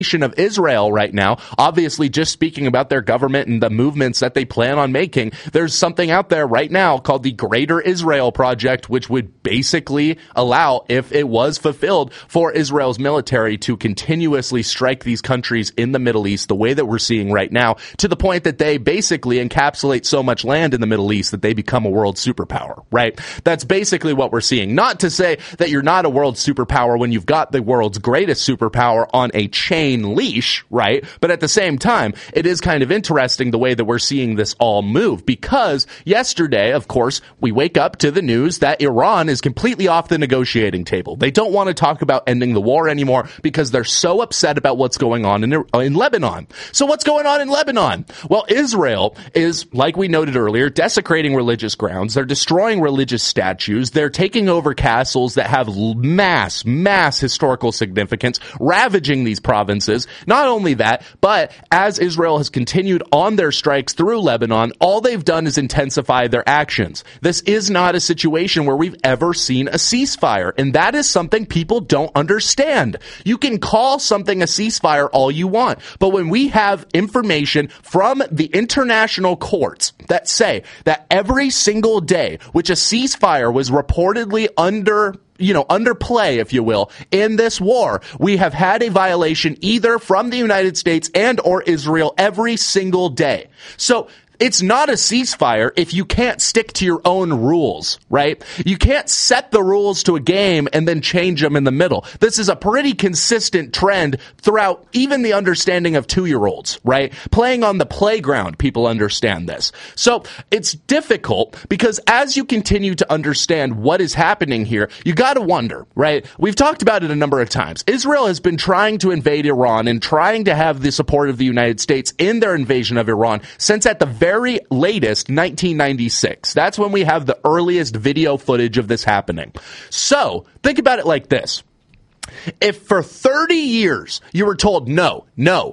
of Israel right now, obviously just speaking about their government and the movements that they plan on making, there's something out there right now called the Greater Israel Project, which would basically allow, if it was fulfilled, for Israel's military to continuously strike these countries in the Middle East the way that we're seeing right now, to the point that they basically encapsulate so much land in the Middle East that they become a world superpower, right? That's basically what we're seeing. Not to say that you're not a world superpower when you've got the world's greatest superpower on a chain leash, right? But at the same time, it is kind of interesting the way that we're seeing this all move, because yesterday, of course, we wake up to the news that Iran is completely off the negotiating table. They don't want to talk about ending the war anymore because they're so upset about what's going on in Lebanon. So what's going on in Lebanon? Well, Israel is, like we noted earlier, desecrating religious grounds. They're destroying religious statues. They're taking over castles that have mass historical significance, ravaging these provinces. Not only that, but as Israel has continued on their strikes through Lebanon, all they've done is intensify their actions. This is not a situation where we've ever seen a ceasefire, and that is something people don't understand. You can call something a ceasefire all you want, but when we have information from the international courts that say that every single day which a ceasefire was reportedly under play, if you will, in this war, we have had a violation either from the United States and or Israel every single day. So it's not a ceasefire if you can't stick to your own rules, right? You can't set the rules to a game and then change them in the middle. This is a pretty consistent trend throughout even the understanding of 2-year-olds, right? Playing on the playground, people understand this. So it's difficult because as you continue to understand what is happening here, you got to wonder, right? We've talked about it a number of times. Israel has been trying to invade Iran and trying to have the support of the United States in their invasion of Iran since at the very latest 1996. That's when we have the earliest video footage of this happening. So think about it like this. If for 30 years you were told no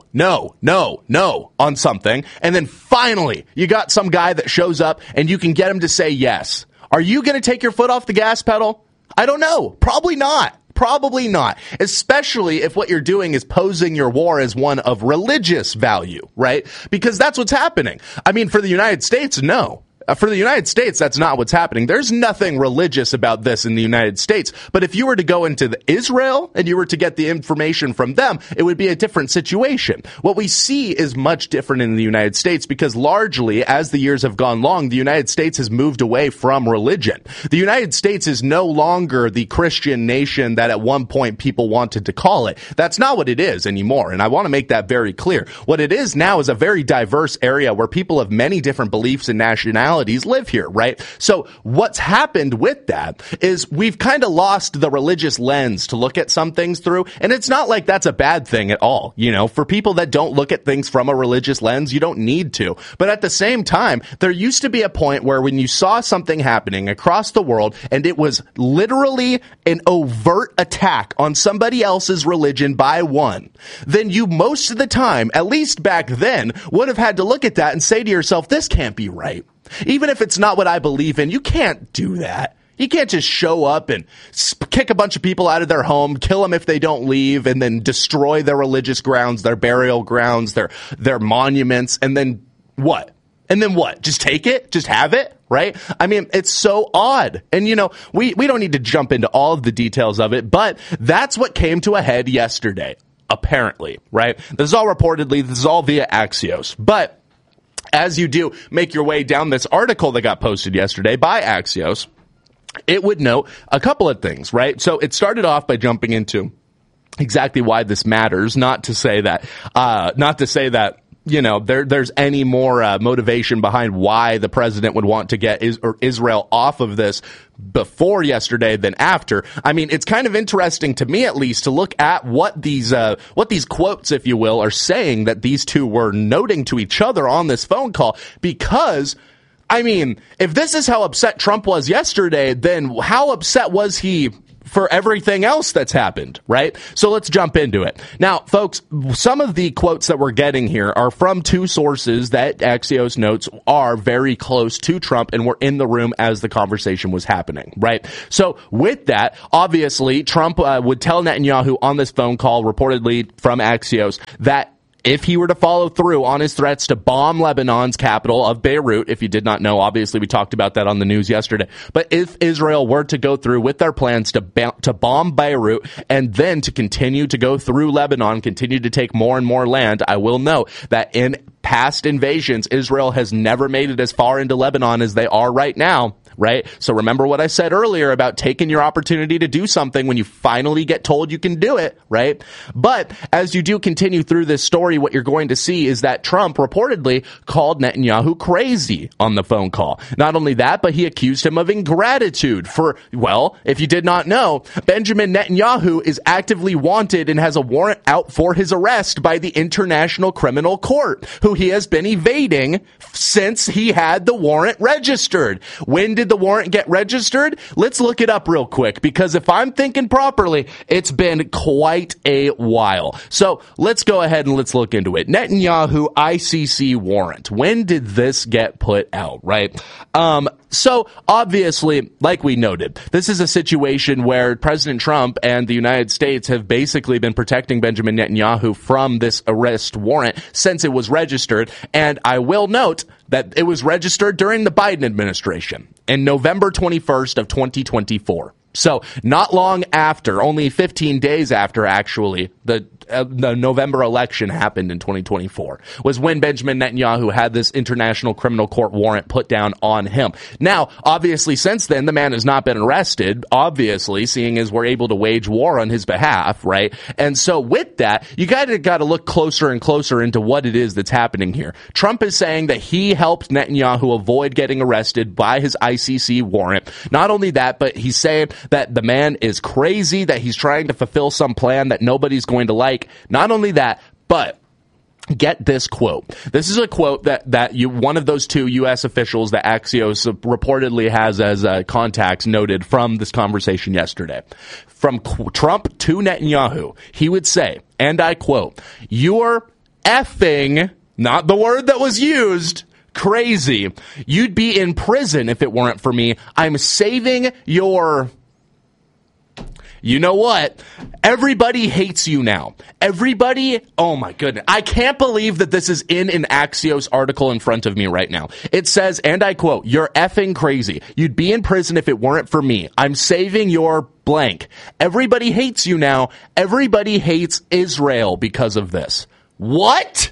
on something, and then finally you got some guy that shows up and you can get him to say yes, are you going to take your foot off the gas pedal? I don't know. Probably not. Probably not, especially if what you're doing is posing your war as one of religious value, right? Because that's what's happening. I mean, for the United States, no. For the United States, that's not what's happening. There's nothing religious about this in the United States. But if you were to go into Israel and you were to get the information from them, it would be a different situation. What we see is much different in the United States because largely, as the years have gone long, the United States has moved away from religion. The United States is no longer the Christian nation that at one point people wanted to call it. That's not what it is anymore. And I want to make that very clear. What it is now is a very diverse area where people of many different beliefs and nationalities live here, right? So what's happened with that is we've kind of lost the religious lens to look at some things through, and it's not like that's a bad thing at all. You know, for people that don't look at things from a religious lens, you don't need to. But at the same time, there used to be a point where when you saw something happening across the world and it was literally an overt attack on somebody else's religion by one, then you most of the time, at least back then, would have had to look at that and say to yourself, this can't be right. Even if it's not what I believe in, you can't do that. You can't just show up and kick a bunch of people out of their home, kill them if they don't leave, and then destroy their religious grounds, their burial grounds, their monuments, and then what? And then what? Just take it? Just have it? Right? I mean, it's so odd. And, you know, we don't need to jump into all of the details of it, but that's what came to a head yesterday, apparently, right? This is all via Axios. But as you do make your way down this article that got posted yesterday by Axios, it would note a couple of things, right? So it started off by jumping into exactly why this matters, not to say that, you know, there's any more motivation behind why the president would want to get Israel off of this before yesterday than after. I mean, it's kind of interesting to me, at least, to look at what these quotes, if you will, are saying that these two were noting to each other on this phone call, because I mean, if this is how upset Trump was yesterday, then how upset was he for everything else that's happened, right? So let's jump into it. Now, folks, some of the quotes that we're getting here are from two sources that Axios notes are very close to Trump and were in the room as the conversation was happening, right? So with that, obviously, Trump would tell Netanyahu on this phone call, reportedly from Axios, that if he were to follow through on his threats to bomb Lebanon's capital of Beirut, if you did not know, obviously we talked about that on the news yesterday, but if Israel were to go through with their plans to bomb Beirut and then to continue to go through Lebanon, continue to take more and more land, I will note that in past invasions, Israel has never made it as far into Lebanon as they are right now. Right? So remember what I said earlier about taking your opportunity to do something when you finally get told you can do it, right? But as you do continue through this story, what you're going to see is that Trump reportedly called Netanyahu crazy on the phone call. Not only that, but he accused him of ingratitude for, well, if you did not know, Benjamin Netanyahu is actively wanted and has a warrant out for his arrest by the International Criminal Court, who he has been evading since he had the warrant registered. When did the warrant get registered? Let's look it up real quick, because if I'm thinking properly, it's been quite a while. So let's go ahead and let's look into it. Netanyahu ICC warrant. When did this get put out, right? So obviously, like we noted, this is a situation where President Trump and the United States have basically been protecting Benjamin Netanyahu from this arrest warrant since it was registered. And I will note that it was registered during the Biden administration in November 21st of 2024. So not long after, only 15 days after actually, the November election happened in 2024, was when Benjamin Netanyahu had this International Criminal Court warrant put down on him. Now, obviously, since then, the man has not been arrested, obviously, seeing as we're able to wage war on his behalf, right? And so with that, you got to look closer and closer into what it is that's happening here. Trump is saying that he helped Netanyahu avoid getting arrested by his ICC warrant. Not only that, but he's saying that the man is crazy, that he's trying to fulfill some plan that nobody's going to like. Not only that, but get this quote. This is a quote that one of those two U.S. officials that Axios reportedly has as contacts noted from this conversation yesterday. From Trump to Netanyahu, he would say, and I quote, "You're effing," not the word that was used, "crazy. You'd be in prison if it weren't for me. I'm saving your..." You know what? Everybody hates you now. Everybody, oh my goodness. I can't believe that this is in an Axios article in front of me right now. It says, and I quote, "You're effing crazy. You'd be in prison if it weren't for me. I'm saving your blank. Everybody hates you now. Everybody hates Israel because of this." What?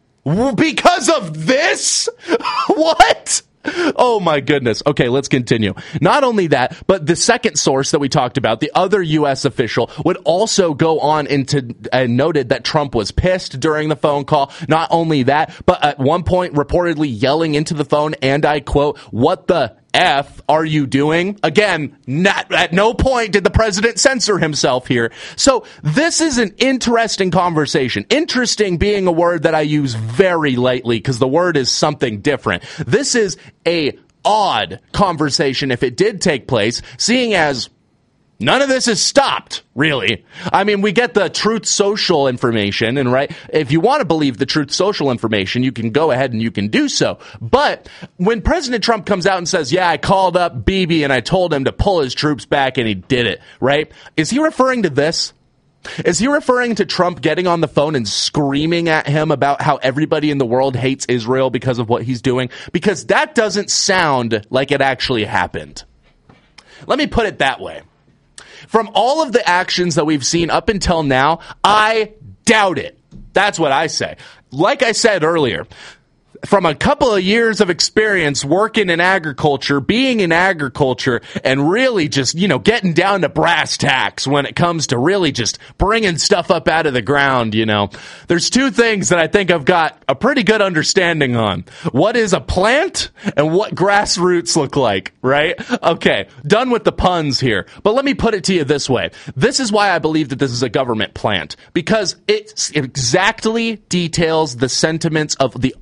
Because of this? What? Oh my goodness. Okay, let's continue. Not only that, but the second source that we talked about, the other U.S. official, would also go on into and noted that Trump was pissed during the phone call. Not only that, but at one point reportedly yelling into the phone, and I quote, "What the F are you doing?" Again, at no point did the president censor himself here. So this is an interesting conversation. Interesting being a word that I use very lightly because the word is something different. This is a odd conversation if it did take place, seeing as none of this is stopped, really. I mean, we get the Truth Social information, and right, if you want to believe the Truth Social information, you can go ahead and you can do so. But when President Trump comes out and says, "Yeah, I called up Bibi and I told him to pull his troops back and he did it," right? Is he referring to this? Is he referring to Trump getting on the phone and screaming at him about how everybody in the world hates Israel because of what he's doing? Because that doesn't sound like it actually happened. Let me put it that way. From all of the actions that we've seen up until now, I doubt it. That's what I say. Like I said earlier, from a couple of years of experience working in agriculture, being in agriculture, and really just, getting down to brass tacks when it comes to really just bringing stuff up out of the ground, there's two things that I think I've got a pretty good understanding on. What is a plant and what grassroots look like, right? Okay, done with the puns here. But let me put it to you this way. This is why I believe that this is a government plant, because it exactly details the sentiments of the online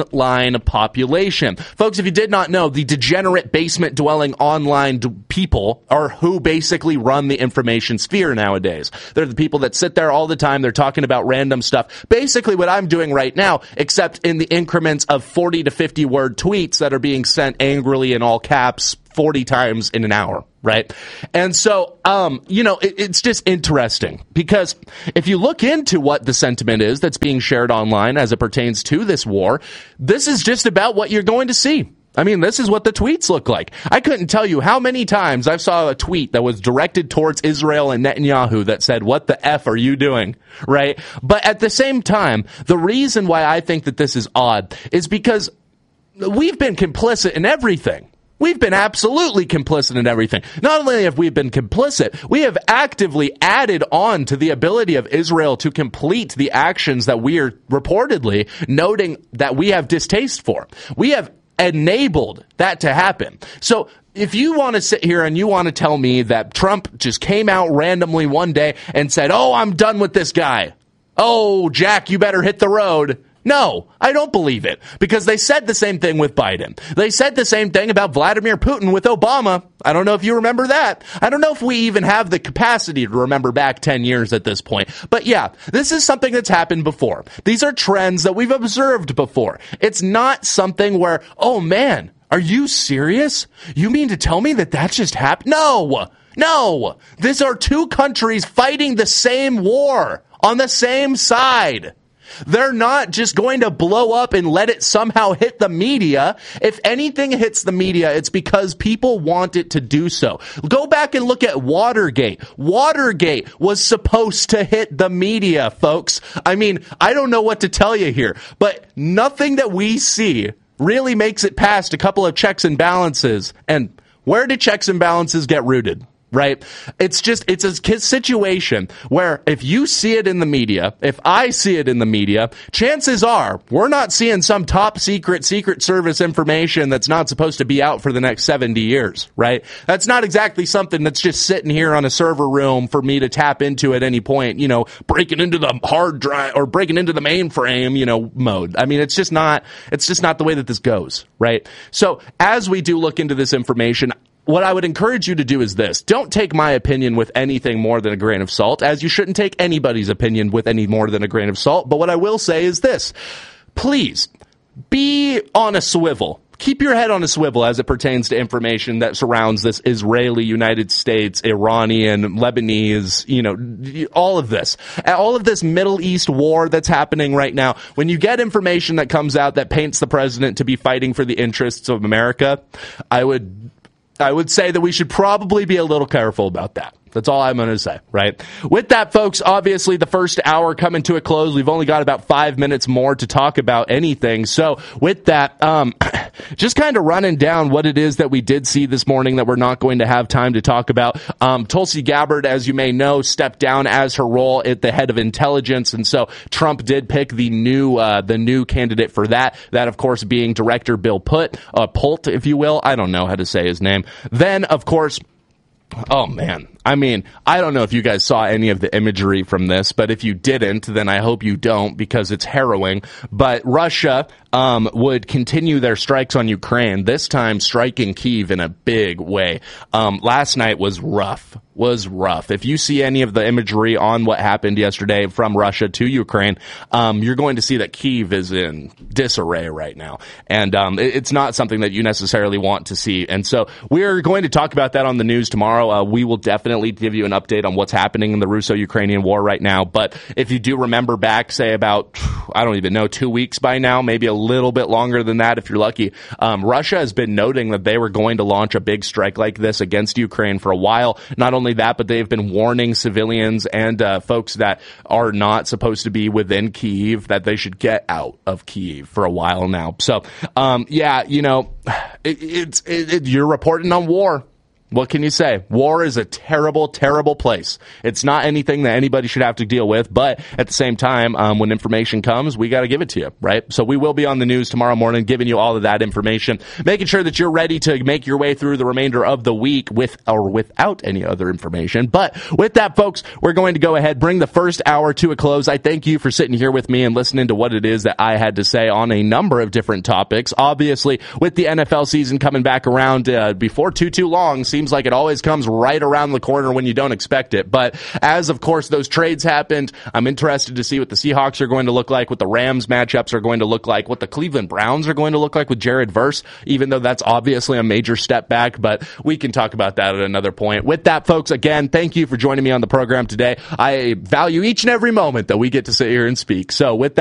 online population. Folks, if you did not know, the degenerate basement-dwelling online people are who basically run the information sphere nowadays. They're the people that sit there all the time. They're talking about random stuff. Basically what I'm doing right now, except in the increments of 40 to 50 word tweets that are being sent angrily in all caps 40 times in an hour, right? And so, it's just interesting because if you look into what the sentiment is that's being shared online as it pertains to this war, this is just about what you're going to see. I mean, this is what the tweets look like. I couldn't tell you how many times I saw a tweet that was directed towards Israel and Netanyahu that said, what the F are you doing? Right? But at the same time, the reason why I think that this is odd is because we've been complicit in everything. We've been absolutely complicit in everything. Not only have we been complicit, we have actively added on to the ability of Israel to complete the actions that we are reportedly noting that we have distaste for. We have enabled that to happen. So if you want to sit here and you want to tell me that Trump just came out randomly one day and said, oh, I'm done with this guy. Oh, Jack, you better hit the road. No, I don't believe it, because they said the same thing with Biden. They said the same thing about Vladimir Putin with Obama. I don't know if you remember that. I don't know if we even have the capacity to remember back 10 years at this point. But yeah, this is something that's happened before. These are trends that we've observed before. It's not something where, oh man, are you serious? You mean to tell me that just happened? No. These are two countries fighting the same war on the same side. They're not just going to blow up and let it somehow hit the media. If anything hits the media, it's because people want it to do so. Go back and look at Watergate. Watergate was supposed to hit the media, folks. I mean, I don't know what to tell you here, but nothing that we see really makes it past a couple of checks and balances. And where do checks and balances get rooted? Right? It's a situation where if you see it in the media, if I see it in the media, chances are we're not seeing some top secret service information that's not supposed to be out for the next 70 years, right? That's not exactly something that's just sitting here on a server room for me to tap into at any point, breaking into the hard drive or breaking into the mainframe, mode. I mean, it's just not the way that this goes, right? So as we do look into this information, what I would encourage you to do is this. Don't take my opinion with anything more than a grain of salt, as you shouldn't take anybody's opinion with any more than a grain of salt. But what I will say is this. Please, be on a swivel. Keep your head on a swivel as it pertains to information that surrounds this Israeli, United States, Iranian, Lebanese, all of this Middle East war that's happening right now. When you get information that comes out that paints the president to be fighting for the interests of America, I would say that we should probably be a little careful about that. That's all I'm going to say, right? With that, folks, obviously the first hour coming to a close. We've only got about 5 minutes more to talk about anything. So with that, just kind of running down what it is that we did see this morning that we're not going to have time to talk about. Tulsi Gabbard, as you may know, stepped down as her role at the head of intelligence. And so Trump did pick the new candidate for that. That, of course, being Director Bill Pult, if you will. I don't know how to say his name. Then, of course, oh man. I mean, I don't know if you guys saw any of the imagery from this, but if you didn't, then I hope you don't, because it's harrowing. But Russia would continue their strikes on Ukraine, this time striking Kyiv in a big way. Last night was rough. If you see any of the imagery on what happened yesterday from Russia to Ukraine, you're going to see that Kyiv is in disarray right now. And it's not something that you necessarily want to see. And so we're going to talk about that on the news tomorrow. We will definitely give you an update on what's happening in the Russo-Ukrainian war right now. But if you do remember back, say about, I don't even know, 2 weeks by now, maybe a little bit longer than that if you're lucky, Russia has been noting that they were going to launch a big strike like this against Ukraine for a while. Not only that, but they've been warning civilians and folks that are not supposed to be within Kyiv that they should get out of Kyiv for a while now. So, you're reporting on war. What can you say? War is a terrible, terrible place. It's not anything that anybody should have to deal with, but at the same time, when information comes, we got to give it to you, right? So we will be on the news tomorrow morning giving you all of that information, making sure that you're ready to make your way through the remainder of the week with or without any other information. But with that, folks, we're going to go ahead, bring the first hour to a close. I thank you for sitting here with me and listening to what it is that I had to say on a number of different topics. Obviously, with the NFL season coming back around before too long, seems like it always comes right around the corner when you don't expect it. But as, of course, those trades happened, I'm interested to see what the Seahawks are going to look like, what the Rams matchups are going to look like, what the Cleveland Browns are going to look like with Jared Verse, even though that's obviously a major step back. But we can talk about that at another point. With that, folks, again, thank you for joining me on the program today. I value each and every moment that we get to sit here and speak. So with that,